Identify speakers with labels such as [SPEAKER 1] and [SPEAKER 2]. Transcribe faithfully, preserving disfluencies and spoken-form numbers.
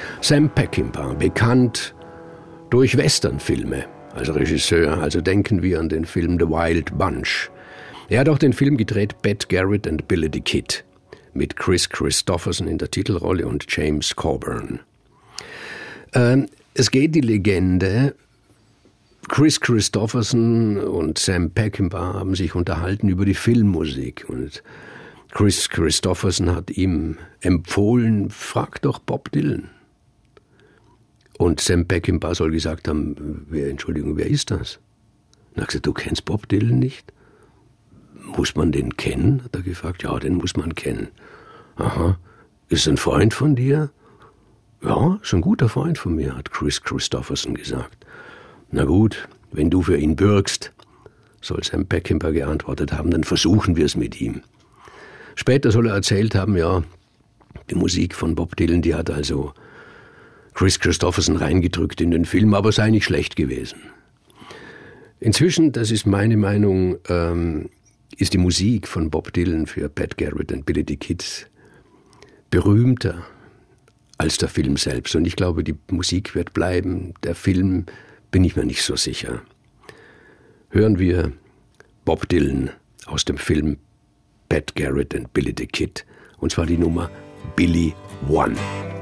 [SPEAKER 1] Sam Peckinpah, bekannt durch Westernfilme als Regisseur, also denken wir an den Film The Wild Bunch. Er hat auch den Film gedreht Bette Garrett and Billy the Kid mit Kris Kristofferson in der Titelrolle und James Coburn. Ähm, es geht die Legende, Kris Kristofferson und Sam Peckinpah haben sich unterhalten über die Filmmusik und Kris Kristofferson hat ihm empfohlen, frag doch Bob Dylan. Und Sam Peckinpah soll gesagt haben, wer, Entschuldigung, wer ist das? Und er hat gesagt, du kennst Bob Dylan nicht? Muss man den kennen? Hat er gefragt. Ja, den muss man kennen. Aha, ist ein Freund von dir? Ja, ist ein guter Freund von mir, hat Kris Kristofferson gesagt. Na gut, wenn du für ihn bürgst, soll Sam Peckinpah geantwortet haben, dann versuchen wir es mit ihm. Später soll er erzählt haben, ja, die Musik von Bob Dylan, die hat also Kris Kristofferson reingedrückt in den Film, aber sei nicht schlecht gewesen. Inzwischen, das ist meine Meinung, ähm, ist die Musik von Bob Dylan für Bette Garrett und Billy the Kid berühmter als der Film selbst. Und ich glaube, die Musik wird bleiben. Der Film bin ich mir nicht so sicher. Hören wir Bob Dylan aus dem Film Bette Garrett und Billy the Kid. Und zwar die Nummer Billy One.